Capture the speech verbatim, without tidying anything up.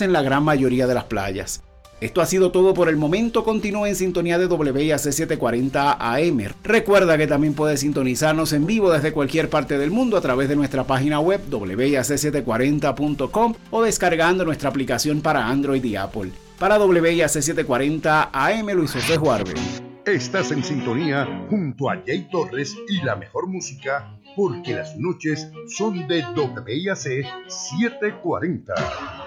en la gran mayoría de las playas. Esto ha sido todo por el momento. Continúa en sintonía de W I A C setecientos cuarenta A M. Recuerda que también puedes sintonizarnos en vivo desde cualquier parte del mundo a través de nuestra página web W I A C setecientos cuarenta punto com o descargando nuestra aplicación para Android y Apple. Para W I A C setecientos cuarenta A M, Luis José Juarbe. Estás en sintonía junto a Jay Torres y la mejor música, porque las noches son de W I A C setecientos cuarenta.